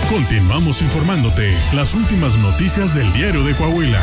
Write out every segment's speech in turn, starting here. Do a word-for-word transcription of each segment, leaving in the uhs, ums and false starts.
Continuamos informándote las últimas noticias del Diario de Coahuila.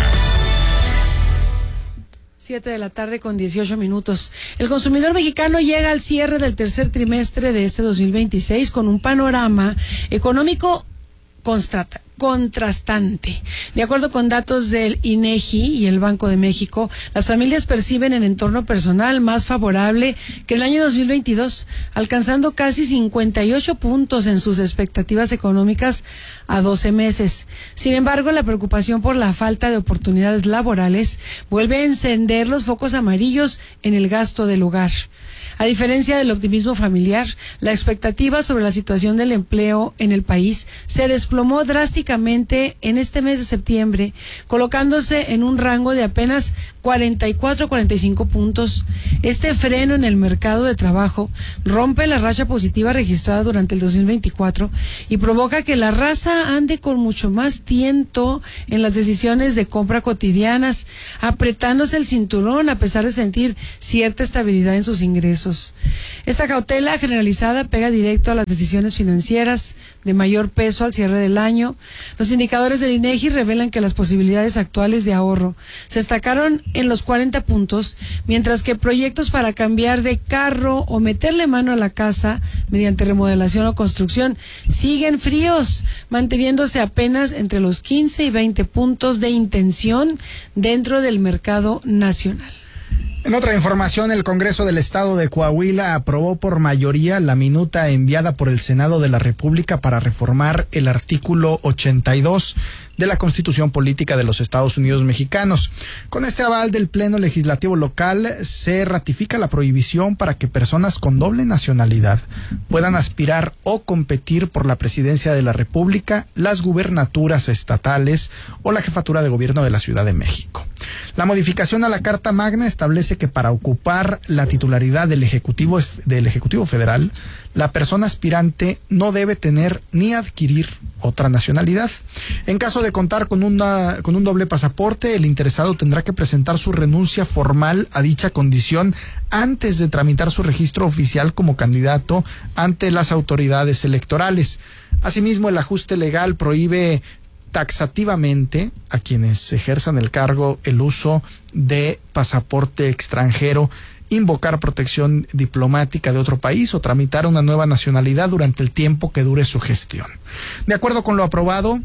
Siete de la tarde con dieciocho minutos. El consumidor mexicano llega al cierre del tercer trimestre de este dos mil veintiséis con un panorama económico constata. contrastante. De acuerdo con datos del INEGI y el Banco de México, las familias perciben el entorno personal más favorable que el año dos mil veintidós, alcanzando casi cincuenta y ocho puntos en sus expectativas económicas a doce meses. Sin embargo, la preocupación por la falta de oportunidades laborales vuelve a encender los focos amarillos en el gasto del hogar. A diferencia del optimismo familiar, la expectativa sobre la situación del empleo en el país se desplomó drásticamente en este mes de septiembre, colocándose en un rango de apenas cuarenta y cuatro a cuarenta y cinco puntos. Este freno en el mercado de trabajo rompe la racha positiva registrada durante el dos mil veinticuatro y provoca que la raza ande con mucho más tiento en las decisiones de compra cotidianas, apretándose el cinturón a pesar de sentir cierta estabilidad en sus ingresos. Esta cautela generalizada pega directo a las decisiones financieras de mayor peso al cierre del año. Los indicadores del INEGI revelan que las posibilidades actuales de ahorro se destacaron en los cuarenta puntos, mientras que proyectos para cambiar de carro o meterle mano a la casa mediante remodelación o construcción siguen fríos, manteniéndose apenas entre los quince y veinte puntos de intención dentro del mercado nacional. En otra información, el Congreso del Estado de Coahuila aprobó por mayoría la minuta enviada por el Senado de la República para reformar el artículo ochenta y dos de la Constitución Política de los Estados Unidos Mexicanos. Con este aval del Pleno Legislativo local, se ratifica la prohibición para que personas con doble nacionalidad puedan aspirar o competir por la presidencia de la República, las gubernaturas estatales o la jefatura de gobierno de la Ciudad de México. La modificación a la Carta Magna establece que para ocupar la titularidad del Ejecutivo, del Ejecutivo Federal, la persona aspirante no debe tener ni adquirir otra nacionalidad. En caso de contar con una con un doble pasaporte, el interesado tendrá que presentar su renuncia formal a dicha condición antes de tramitar su registro oficial como candidato ante las autoridades electorales. Asimismo, el ajuste legal prohíbe taxativamente a quienes ejerzan el cargo el uso de pasaporte extranjero, invocar protección diplomática de otro país o tramitar una nueva nacionalidad durante el tiempo que dure su gestión. De acuerdo con lo aprobado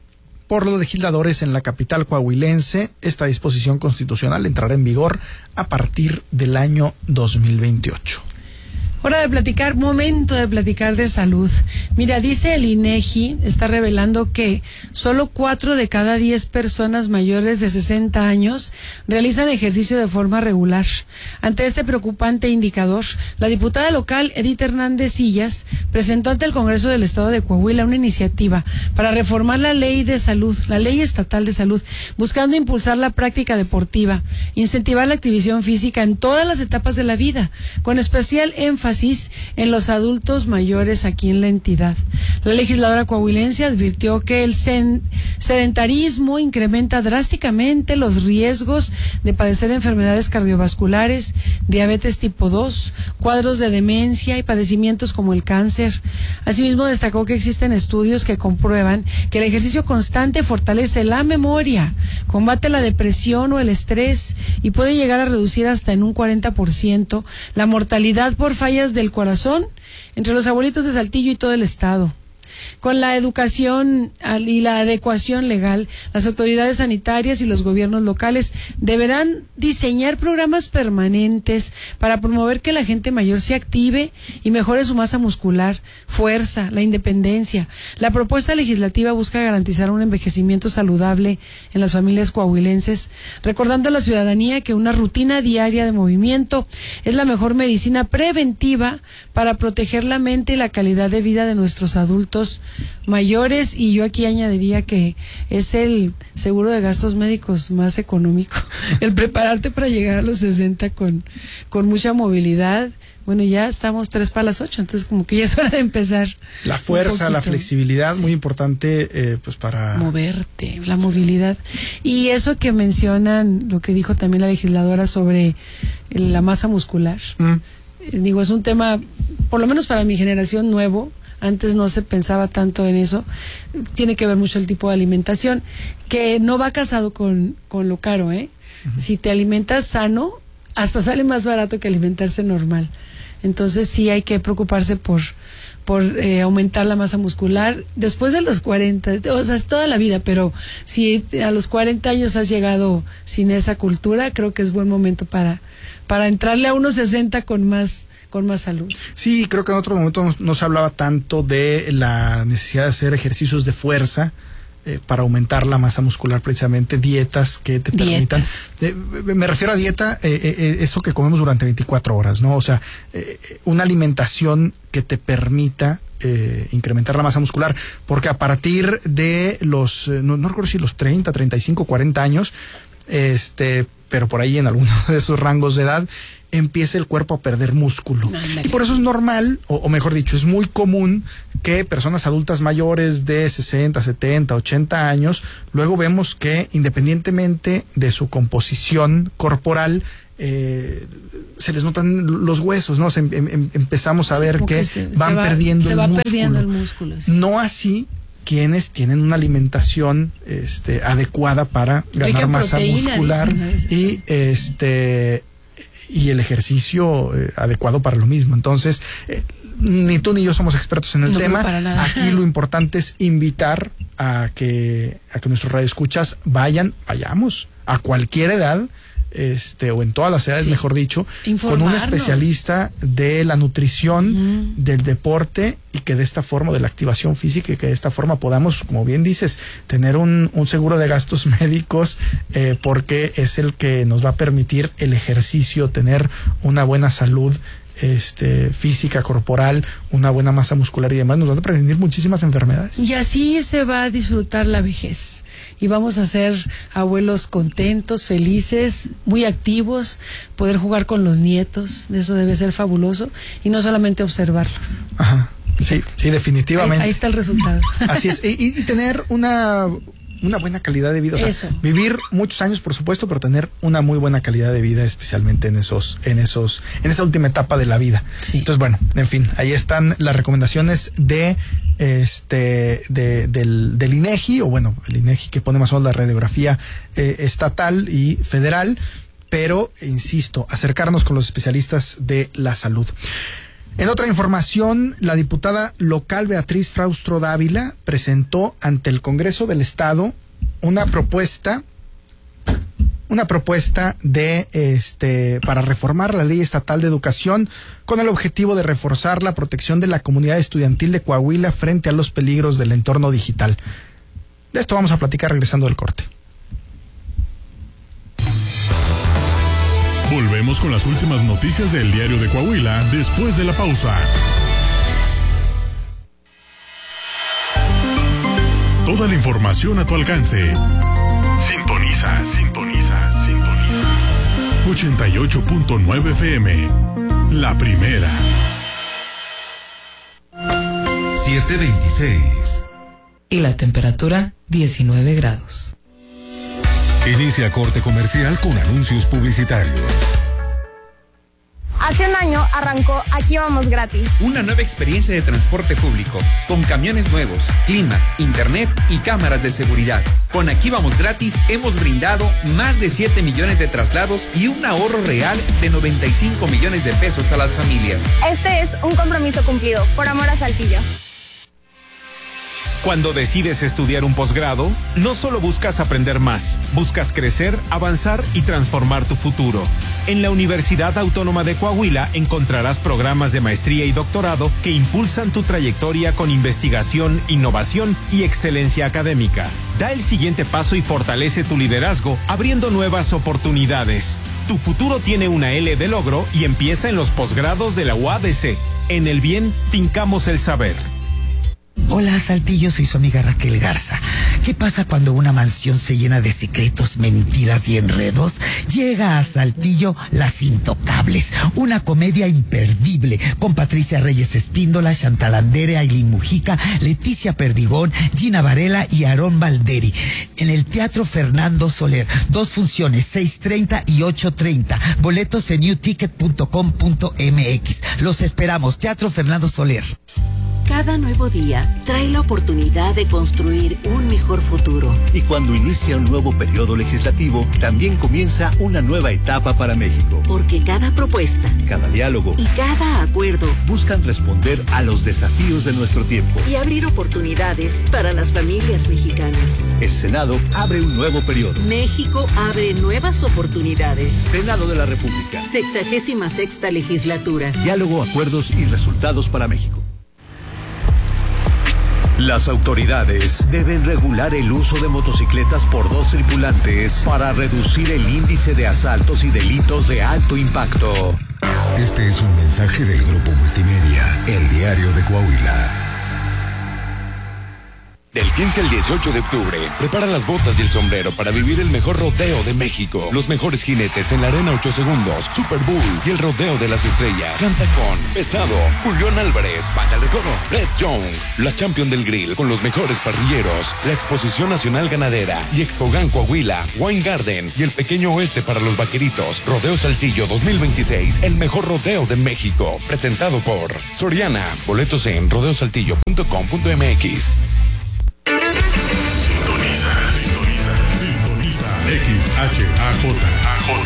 por los legisladores en la capital coahuilense, esta disposición constitucional entrará en vigor a partir del año dos mil veintiocho. Hora de platicar, momento de platicar de salud. Mira, dice el INEGI, está revelando que solo cuatro de cada diez personas mayores de sesenta años realizan ejercicio de forma regular. Ante este preocupante indicador, la diputada local Edith Hernández Sillas presentó ante el Congreso del Estado de Coahuila una iniciativa para reformar la ley de salud, la ley estatal de salud, buscando impulsar la práctica deportiva, incentivar la activación física en todas las etapas de la vida, con especial énfasis en los adultos mayores aquí en la entidad. La legisladora coahuilense advirtió que el sedentarismo incrementa drásticamente los riesgos de padecer enfermedades cardiovasculares, diabetes tipo dos, cuadros de demencia y padecimientos como el cáncer. Asimismo, destacó que existen estudios que comprueban que el ejercicio constante fortalece la memoria, combate la depresión o el estrés y puede llegar a reducir hasta en un cuarenta por ciento la mortalidad por fallas del corazón entre los abuelitos de Saltillo y todo el estado. Con la educación y la adecuación legal, las autoridades sanitarias y los gobiernos locales deberán diseñar programas permanentes para promover que la gente mayor se active y mejore su masa muscular, fuerza, la independencia. La propuesta legislativa busca garantizar un envejecimiento saludable en las familias coahuilenses, recordando a la ciudadanía que una rutina diaria de movimiento es la mejor medicina preventiva para proteger la mente y la calidad de vida de nuestros adultos mayores, y yo aquí añadiría que es el seguro de gastos médicos más económico, el prepararte para llegar a los sesenta con, con mucha movilidad. Bueno, ya estamos tres para las ocho, entonces como que ya es hora de empezar. La fuerza, la flexibilidad, sí, muy importante eh, pues para... moverte, la movilidad. Y eso que mencionan, lo que dijo también la legisladora sobre la masa muscular, mm. digo, es un tema, por lo menos para mi generación, nuevo. Antes no se pensaba tanto en eso. Tiene que ver mucho el tipo de alimentación, que no va casado con, con lo caro, ¿eh? Uh-huh. Si te alimentas sano, hasta sale más barato que alimentarse normal. Entonces sí hay que preocuparse por por eh, aumentar la masa muscular después de los cuarenta, o sea, es toda la vida, pero si a los cuarenta años has llegado sin esa cultura, creo que es buen momento para para entrarle a unos sesenta con más con más salud. Sí, creo que en otro momento no, no se hablaba tanto de la necesidad de hacer ejercicios de fuerza eh, para aumentar la masa muscular, precisamente dietas que te permitan. Eh, me refiero a dieta, eh, eh, eso que comemos durante veinticuatro horas, ¿no? O sea, eh, una alimentación que te permita eh, incrementar la masa muscular, porque a partir de los, eh, no, no recuerdo si los treinta, treinta y cinco, cuarenta años, este, pero por ahí en alguno de esos rangos de edad, empieza el cuerpo a perder músculo. Y por eso es normal, o, o mejor dicho, es muy común que personas adultas mayores de sesenta, setenta, ochenta años, luego vemos que independientemente de su composición corporal, eh, se les notan los huesos, ¿no? Se, em, em, empezamos a ver que, que se, van se va, perdiendo se el va músculo. perdiendo el músculo, sí. No así quienes tienen una alimentación este, adecuada para ganar masa muscular y este y el ejercicio eh, adecuado para lo mismo. Entonces, eh, ni tú ni yo somos expertos en el no, tema. Para nada. Aquí lo importante es invitar a que a que nuestros radioescuchas vayan, vayamos a cualquier edad, este o en todas las edades, sí, mejor dicho, con un especialista de la nutrición, uh-huh, del deporte, y que de esta forma, de la activación física, y que de esta forma podamos, como bien dices, tener un, un seguro de gastos médicos, eh, porque es el que nos va a permitir el ejercicio, tener una buena salud este física, corporal, una buena masa muscular y demás, nos van a prevenir muchísimas enfermedades. Y así se va a disfrutar la vejez y vamos a ser abuelos contentos, felices, muy activos, poder jugar con los nietos, eso debe ser fabuloso, y no solamente observarlos. Ajá, sí, sí, definitivamente. Ahí, ahí está el resultado. Así es, y, y tener una una buena calidad de vida, o sea, Eso. Vivir muchos años, por supuesto, pero tener una muy buena calidad de vida, especialmente en esos, en esos, en esa última etapa de la vida. Sí. Entonces, bueno, en fin, ahí están las recomendaciones de este, de, del, del INEGI, o bueno, el INEGI que pone más o menos la radiografía eh, estatal y federal, pero, insisto, acercarnos con los especialistas de la salud. En otra información, la diputada local Beatriz Fraustro Dávila presentó ante el Congreso del Estado una propuesta, una propuesta de este para reformar la Ley Estatal de Educación con el objetivo de reforzar la protección de la comunidad estudiantil de Coahuila frente a los peligros del entorno digital. De esto vamos a platicar regresando del corte. Volvemos con las últimas noticias del Diario de Coahuila después de la pausa. Toda la información a tu alcance. Sintoniza, sintoniza, sintoniza. ochenta y ocho punto nueve F M. La primera. siete veintiséis. Y la temperatura diecinueve grados. Inicia corte comercial con anuncios publicitarios. Hace un año arrancó Aquí Vamos Gratis. Una nueva experiencia de transporte público, con camiones nuevos, clima, internet y cámaras de seguridad. Con Aquí Vamos Gratis hemos brindado más de siete millones de traslados y un ahorro real de noventa y cinco millones de pesos a las familias. Este es un compromiso cumplido, por amor a Saltillo. Cuando decides estudiar un posgrado, no solo buscas aprender más, buscas crecer, avanzar y transformar tu futuro. En la Universidad Autónoma de Coahuila encontrarás programas de maestría y doctorado que impulsan tu trayectoria con investigación, innovación y excelencia académica. Da el siguiente paso y fortalece tu liderazgo, abriendo nuevas oportunidades. Tu futuro tiene una L de logro y empieza en los posgrados de la U A D C. En el bien, fincamos el saber. Hola, Saltillo, soy su amiga Raquel Garza. ¿Qué pasa cuando una mansión se llena de secretos, mentiras y enredos? Llega a Saltillo Las Intocables, una comedia imperdible con Patricia Reyes Espíndola, Chantal Andere, Ailín Mujica, Leticia Perdigón, Gina Varela y Aarón Valderi. En el Teatro Fernando Soler, dos funciones, seis treinta y ocho treinta. Boletos en new ticket punto com punto m x. Los esperamos, Teatro Fernando Soler. Cada Cada nuevo día trae la oportunidad de construir un mejor futuro. Y cuando inicia un nuevo periodo legislativo, también comienza una nueva etapa para México. Porque cada propuesta, cada diálogo y cada acuerdo buscan responder a los desafíos de nuestro tiempo y abrir oportunidades para las familias mexicanas. El Senado abre un nuevo periodo. México abre nuevas oportunidades. Senado de la República. Sexagésima sexta legislatura. Diálogo, acuerdos y resultados para México. Las autoridades deben regular el uso de motocicletas por dos tripulantes para reducir el índice de asaltos y delitos de alto impacto. Este es un mensaje del Grupo Multimedia, El Diario de Coahuila. Del quince al dieciocho de octubre, prepara las botas y el sombrero para vivir el mejor rodeo de México. Los mejores jinetes en la arena ocho segundos, Super Bowl y el rodeo de las estrellas. Canta con Pesado, Julián Álvarez, Banda del Recodo, Red Young, la Champion del Grill con los mejores parrilleros, la Exposición Nacional Ganadera y Expogan Coahuila, Wine Garden y el Pequeño Oeste para los Vaqueritos. Rodeo Saltillo dos mil veintiséis, el mejor rodeo de México. Presentado por Soriana. Boletos en rodeo saltillo punto com punto m x. Sintoniza, sintoniza, sintoniza X H A J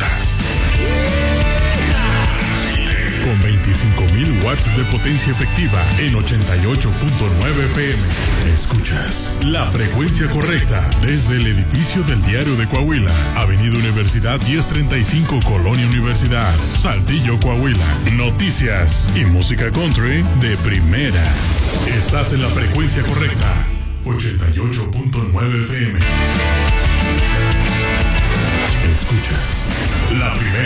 con veinticinco mil watts de potencia efectiva en ochenta y ocho punto nueve F M. Escuchas la frecuencia correcta desde el edificio del Diario de Coahuila, Avenida Universidad diez treinta y cinco, Colonia Universidad, Saltillo, Coahuila. Noticias y música country de primera. Estás en la frecuencia correcta. ochenta y ocho punto nueve F M. Escuchas la primera.